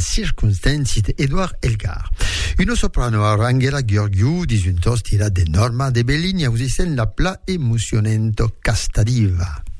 circunstanze di Edouard Elgar. Una soprano Angela Gheorghiu disuntos tira de Norma de Belligna usisen la pla emozionento Casta Diva.